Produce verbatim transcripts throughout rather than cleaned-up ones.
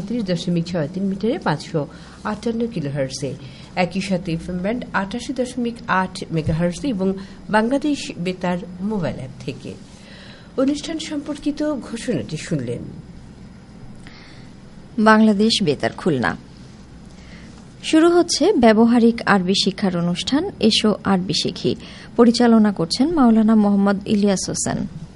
সাঁত্রিশ দশমিক ছয় তিন মিটারে পাঁচশো আটান্ন কিলোহার্টজে, একই সাথে এফএম ব্যান্ড আটাশি দশমিক আট মেগাহার্টজ এবং বাংলাদেশ বেতার মোবাইল অ্যাপ থেকে। অনুষ্ঠান সম্পর্কিত ঘোষণাটি শুনলেন। বাংলাদেশ বেতার খুলনা শুরু হচ্ছে ব্যবহারিক আরবি শিক্ষার অনুষ্ঠান এসো আরবি শিখি। পরিচালনা করছেন মাওলানা মোহাম্মদ ইলিয়াস হোসেন।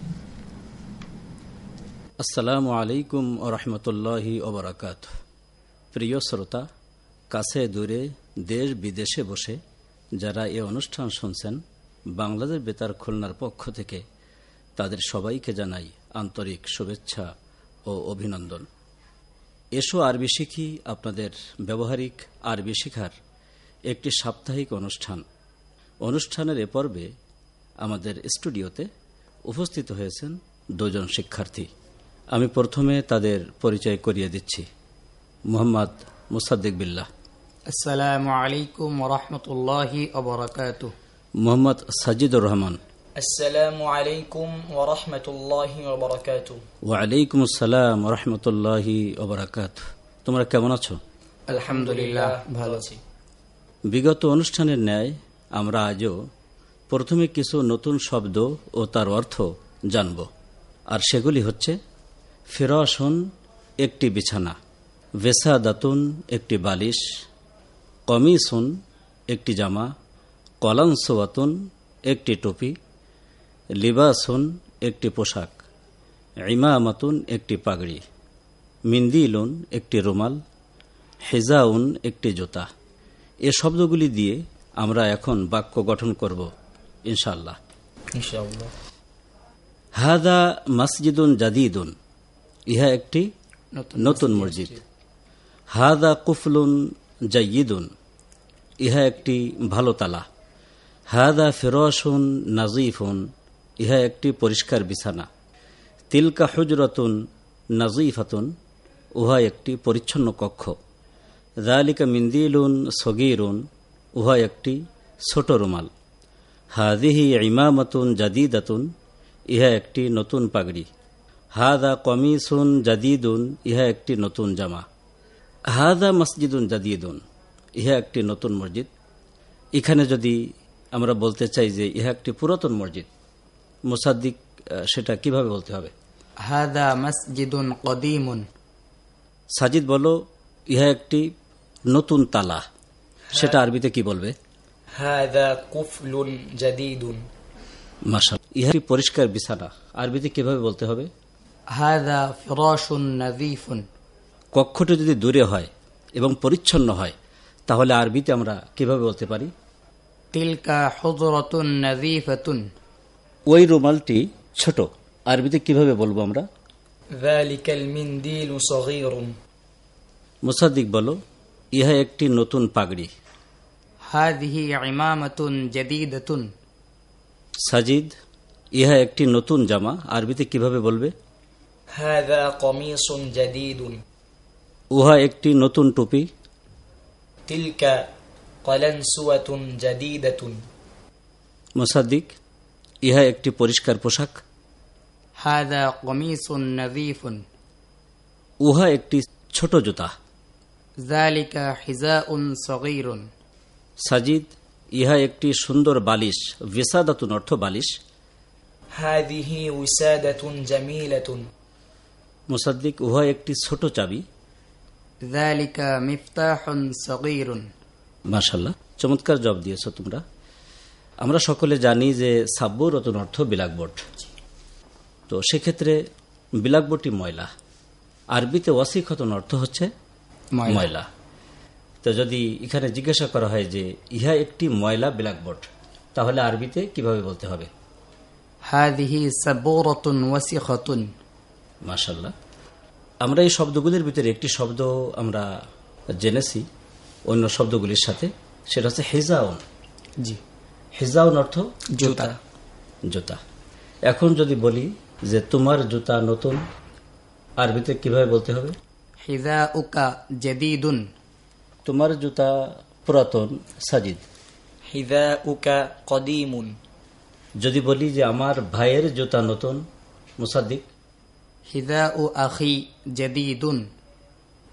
আসসালামু আলাইকুম ওয়া রাহমাতুল্লাহি ওয়া বারাকাতুহু। প্রিয় শ্রোতা, কাছে দূরে দেশ বিদেশে বসে যারা এই অনুষ্ঠান শুনছেন, বাংলাদেশ বেতার খুলনার পক্ষ থেকে তাদের সবাইকে জানাই আন্তরিক শুভেচ্ছা ও অভিনন্দন। এসো আরবি শিখি আপনাদের ব্যবহারিক আরবি শিখার একটি সাপ্তাহিক অনুষ্ঠান। অনুষ্ঠানের এ পর্বে আমাদের স্টুডিওতে উপস্থিত হয়েছেন দুজন শিক্ষার্থী। আমি প্রথমে তাদের পরিচয় করিয়ে দিচ্ছি। মোহাম্মদ মুসাদ্দিক বিল্লাহ। আসসালামু আলাইকুম ওয়া রাহমাতুল্লাহি ওয়া বারাকাতুহু। মোহাম্মদ সাজিদুর রহমান। আসসালামু আলাইকুম ওয়া রাহমাতুল্লাহি ওয়া বারাকাতুহু। ওয়া আলাইকুম আসসালাম ওয়া রাহমাতুল্লাহি ওয়া বারাকাতুহু। তোমরা কেমন আছো? আলহামদুলিল্লাহ, ভালো আছি। বিগত অনুষ্ঠানের ন্যায় আমরা আজও প্রথমে কিছু নতুন শব্দ ও তার অর্থ জানব, আর সেগুলি হচ্ছে ফিরাশুন একটি বিছানা, ওয়েসাদাতুন একটি বালিশ, কমিসুন একটি জামা, কলানসওয়াতুন একটি টুপি, লিবাসুন একটি পোশাক, ইমামাতুন একটি পাগড়ি, মিন্দিলুন একটি রুমাল, হিজাউন একটি জুতা। এ শব্দগুলি দিয়ে আমরা এখন বাক্য গঠন করব ইনশাআল্লাহ। ইনশাআল্লাহ। হাদা মসজিদুন জাদিদুন, ইহা একটি নতুন মসজিদ। হাদা কুফলুন জাইয়িদুন, ইহা একটি ভালো তালা। হাদা ফিরাশুন নাজিফুন, ইহা একটি পরিষ্কার বিছানা। তিলকা হুজরাতুন নাজিফাতুন, উহা একটি পরিচ্ছন্ন কক্ষ। যালিকা মিন্দিলুন সগীরুন, উহা একটি ছোট রুমাল। হাদিহি ইমামাতুন জাদিদাতুন, ইহা একটি নতুন পাগড়ি। হাদা কমিসুন জাদিদুন, ইহা একটি নতুন জামা। হাদা মসজিদুন জাদিদুন, ইহা একটি নতুন মসজিদ। এখানে যদি আমরা বলতে চাই যে ইহা একটি পুরাতন মসজিদ, মুসাদ্দিক সেটা কিভাবে বলতে হবে? হাদা মসজিদুন কদিমুন। সাজিদ বলো, ইহা একটি নতুন তালা, সেটা আরবিতে কি বলবে? হাদা কুফলুন জাদিদুন। মাশাআল্লাহ। ইহা একটি পরিষ্কার বিছানা, আরবিতে কিভাবে বলতে হবে? হাদা ফিরাশুন নাযীফুন। কক্ষটি যদি দূরে হয় এবং পরিচ্ছন্ন হয় তাহলে আরবিতে আমরা কিভাবে বলতে পারি? তিলকা হুজরাতুন নাযীফাতুন। ওই রুমালটি ছোট, আরবিতে কিভাবে বলবো আমরা? যালিকাল মিন্দিলু সগীরুন। মুসাদ্দিক বলো, ইহা একটি নতুন পাগড়ি। হাদিহি ইমামাতুন জাদিদাতুন। সাজিদ, ইহা একটি নতুন জামা, আরবিতে কিভাবে বলবে? হাদা কমিসুন জাদিদুন। উহা একটি নতুন টুপি। তিলকা কলানসুয়াতুন জাদিদাতুন। মুসাদ্দিক, ইহা একটি পরিষ্কার পোশাক। হাদা কমিসুন নাযীফুন। উহা একটি ছোট জুতা। যালিকা হিজাউন সগীরুন। সাজিদ, ইহা একটি সুন্দর বালিশ। ওয়েসাদাতুন অর্থ বালিশ। হাদিহি উসাদাতুন জামিলাতুন। মুসাদ্দিক, উহা একটি ছোট চাবি। যালিকা মিফতাহুন সগীরুন। মাশাআল্লাহ, চমৎকার জবাব দিয়েছো তোমরা। আমরা সকলে জানি যে সাব্বুরাতুন অর্থ বিলাকবোর্ড। তো সেক্ষেত্রে বিলাকবোর্ডটি ময়লা, আরবিতে ওয়াসিখাতুন অর্থ হচ্ছে ময়লা। তো যদি এখানে জিজ্ঞাসা করা হয় যে ইহা একটি ময়লা ব্ল্যাকবোর্ড, তাহলে আরবিতে কিভাবে বলতে হবে? হাদিহি সাবুরাতুন ওয়াসিখাতুন। মাশাআল্লাহ। আমরা এই শব্দগুলির ভিতরে একটি শব্দ আমরা জেনেছি অন্য শব্দগুলির সাথে, সেটা হচ্ছে হিজাউন। জি, হিজাউন অর্থ জুতা। জুতা। এখন যদি বলি যে তোমার জুতা নতুন, আরবিতে কিভাবে বলতে হবে? হিজাউকা জাদিদুন। তোমার জুতা পুরাতন সাজিদ। হিজাউকা কদিমুন। যদি বলি যে আমার ভাইয়ের জুতা নতুন মুসাদ্দিক। হিজাউ আখি জাদিদুন।